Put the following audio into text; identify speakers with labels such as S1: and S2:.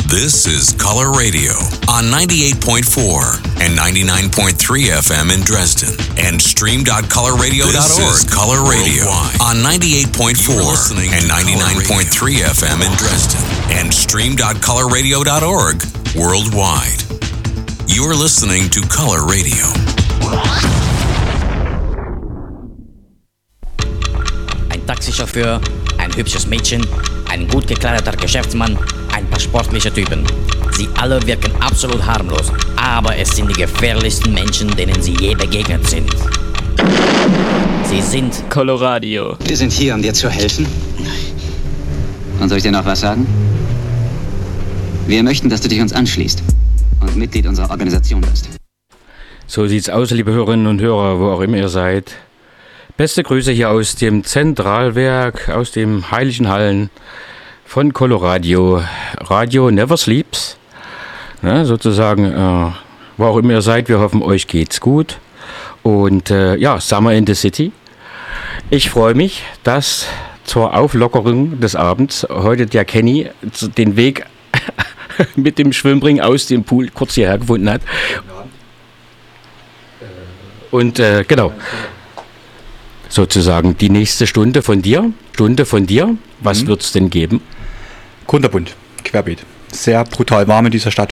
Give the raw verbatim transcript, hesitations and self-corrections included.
S1: This is Color Radio on ninety-eight point four and ninety-nine point three F M in Dresden and stream dot color radio dot org. This is Color Radio on ninety-eight point four and ninety-nine point three F M in Dresden and stream dot color radio dot org worldwide. You're listening to Color Radio.
S2: Ein Taxichauffeur, ein hübsches Mädchen, ein gut gekleideter Geschäftsmann, ein paar sportliche Typen. Sie alle wirken absolut harmlos, aber es sind die gefährlichsten Menschen, denen sie je begegnet sind. Sie sind
S3: Coloradio.
S4: Wir sind hier, um dir zu helfen.
S5: Und soll ich dir noch was sagen? Wir möchten, dass du dich uns anschließt und Mitglied unserer Organisation wirst.
S6: So sieht's aus, liebe Hörerinnen und Hörer, wo auch immer ihr seid. Beste Grüße hier aus dem Zentralwerk, aus den heiligen Hallen von Coloradio. Radio Never Sleeps. Ja, sozusagen, äh, wo auch immer ihr seid, wir hoffen, euch geht's gut. Und äh, ja, Summer in the City. Ich freue mich, dass zur Auflockerung des Abends heute der Kenny den Weg mit dem Schwimmring aus dem Pool kurz hierher gefunden hat. Und äh, genau, sozusagen die nächste Stunde von dir, Stunde von dir, was mhm. wird es denn geben?
S7: Kunterbunt, querbeet. Sehr brutal warm in dieser Stadt.